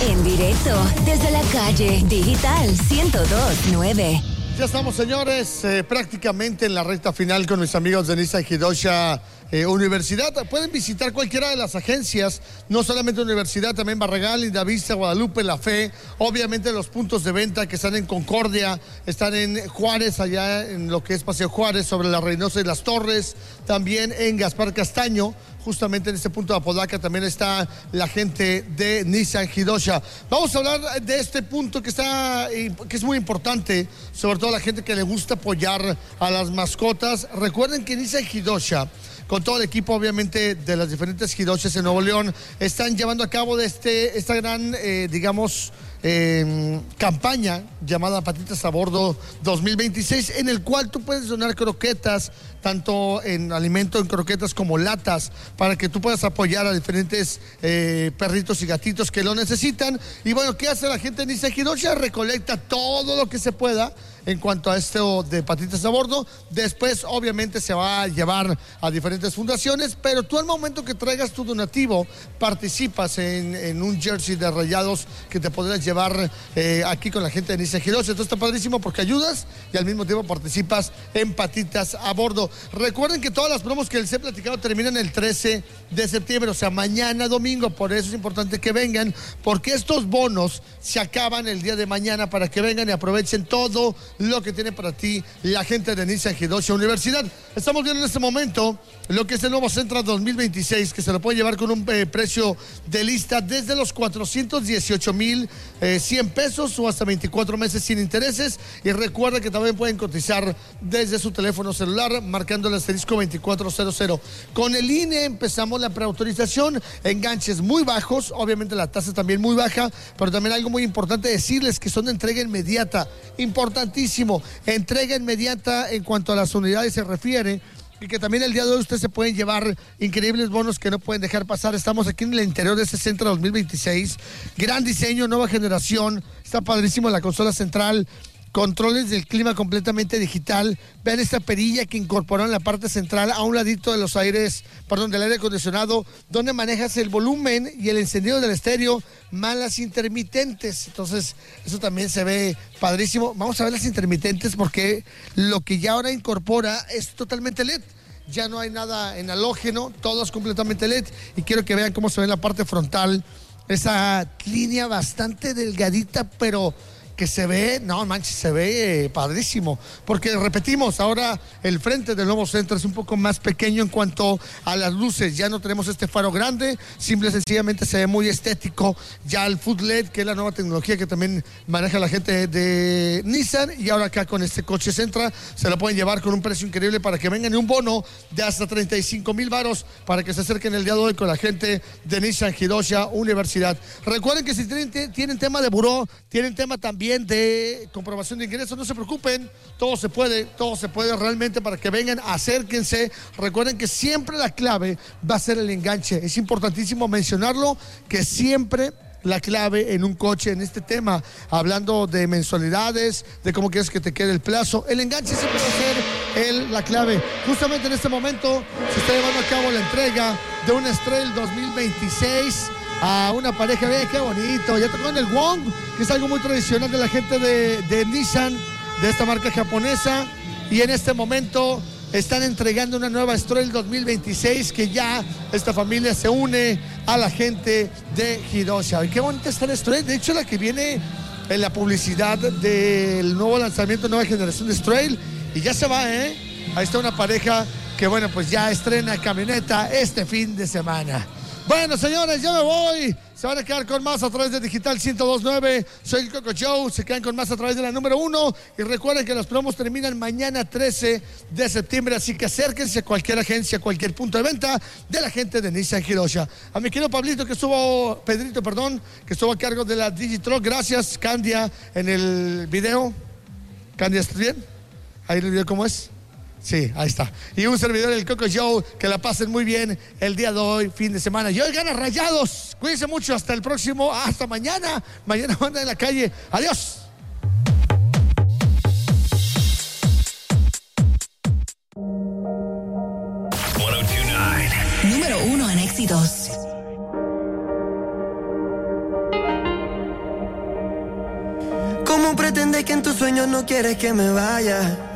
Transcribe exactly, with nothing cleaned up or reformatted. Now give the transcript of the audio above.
En directo desde la calle Digital ciento dos punto nueve. Ya estamos, señores, eh, prácticamente en la recta final con mis amigos de Nissan Hidosha eh, Universidad. Pueden visitar cualquiera de las agencias, no solamente Universidad, también Barragán, Lindavista, Guadalupe, La Fe. Obviamente los puntos de venta que están en Concordia, están en Juárez, allá en lo que es Paseo Juárez, sobre la Reynosa y las Torres. También en Gaspar Castaño, justamente en este punto de Apodaca, también está la gente de Nissan Hidosha. Vamos a hablar de este punto que está, que es muy importante, sobre todo a la gente que le gusta apoyar a las mascotas. Recuerden que Nissan Hidosha, con todo el equipo obviamente de las diferentes Hidoshas en Nuevo León, están llevando a cabo de este, esta gran, eh, digamos, Eh, campaña llamada Patitas a Bordo dos mil veintiséis, en el cual tú puedes donar croquetas, tanto en alimento, en croquetas como latas, para que tú puedas apoyar a diferentes eh, perritos y gatitos que lo necesitan. Y bueno, ¿qué hace la gente de Nissan Hidosha? Recolecta todo lo que se pueda en cuanto a esto de Patitas a Bordo. Después obviamente se va a llevar a diferentes fundaciones, pero tú al momento que traigas tu donativo participas en, en un jersey de Rayados que te podrás llevar eh, aquí con la gente de Nissan Hidosha. Entonces está padrísimo porque ayudas y al mismo tiempo participas en Patitas a Bordo. Recuerden que todas las promos que les he platicado terminan el trece de septiembre, o sea, mañana domingo. Por eso es importante que vengan, porque estos bonos se acaban el día de mañana, para que vengan y aprovechen todo lo que tiene para ti la gente de Nissan Hidosha Universidad. Estamos viendo en este momento lo que es el nuevo Sentra dos mil veintiséis, que se lo puede llevar con un eh, precio de lista desde los cuatrocientos dieciocho mil cien pesos o hasta veinticuatro meses sin intereses. Y recuerda que también pueden cotizar desde su teléfono celular marcando el asterisco veinticuatro cero cero. Con el I N E empezamos la preautorización, enganches muy bajos, obviamente la tasa también muy baja, pero también algo muy importante decirles que son de entrega inmediata, importantísimo, entrega inmediata en cuanto a las unidades se refiere. Y que también el día de hoy ustedes se pueden llevar increíbles bonos que no pueden dejar pasar. Estamos aquí en el interior de este Sentra dos mil veintiséis. Gran diseño, nueva generación. Está padrísimo la consola central. Controles del clima completamente digital. Vean esta perilla que incorporaron en la parte central a un ladito de los aires, perdón, del aire acondicionado, donde manejas el volumen y el encendido del estéreo, más las intermitentes. Entonces, eso también se ve padrísimo. Vamos a ver las intermitentes, porque lo que ya ahora incorpora es totalmente L E D. Ya no hay nada en halógeno, todo es completamente L E D. Y quiero que vean cómo se ve en la parte frontal. Esa línea bastante delgadita, pero que se ve, no manches, se ve eh, padrísimo, porque repetimos, ahora el frente del nuevo Sentra es un poco más pequeño en cuanto a las luces. Ya no tenemos este faro grande, simple y sencillamente se ve muy estético. Ya el Food L E D, que es la nueva tecnología que también maneja la gente de Nissan, y ahora acá con este coche Sentra se lo pueden llevar con un precio increíble, para que vengan en un bono de hasta treinta y cinco mil varos, para que se acerquen el día de hoy con la gente de Nissan Hidosha Universidad. Recuerden que si tienen, tienen tema de buró, tienen tema también de comprobación de ingresos, no se preocupen, todo se puede, todo se puede realmente, para que vengan, acérquense. Recuerden que siempre la clave va a ser el enganche. Es importantísimo mencionarlo, que siempre la clave en un coche, en este tema, hablando de mensualidades, de cómo quieres que te quede el plazo, el enganche siempre va a ser el, la clave. Justamente en este momento se está llevando a cabo la entrega de un Estrell dos mil veintiséis a una pareja. Vean qué bonito, ya tocó en el Wong, que es algo muy tradicional de la gente de, de Nissan, de esta marca japonesa, y en este momento están entregando una nueva Estrell dos mil veintiséis, que ya esta familia se une a la gente de Hidosha. Y qué bonita está la Estrell, de hecho la que viene en la publicidad del nuevo lanzamiento, nueva generación de Estrell, y ya se va, ¿eh? Ahí está una pareja que, bueno, pues ya estrena camioneta este fin de semana. Bueno, señores, yo me voy. Se van a quedar con más a través de Digital ciento dos punto nueve. Soy el Coco Show. Se quedan con más a través de la número uno. Y recuerden que los promos terminan mañana trece de septiembre. Así que acérquense a cualquier agencia, cualquier punto de venta de la gente de Nissan Hidosha. A mi querido Pablito, que estuvo, Pedrito, perdón, que estuvo a cargo de la Digitruck. Gracias, Candia, en el video. Candia, ¿estás bien? Ahí el video, ¿cómo es? Sí, ahí está. Y un servidor del Coco Show, que la pasen muy bien el día de hoy, fin de semana. Y hoy gana Rayados. Cuídense mucho, hasta el próximo, hasta mañana. Mañana van en la calle. Adiós. ciento dos punto nueve. Número uno en éxitos. ¿Cómo pretendes que en tus sueños no quieres que me vaya?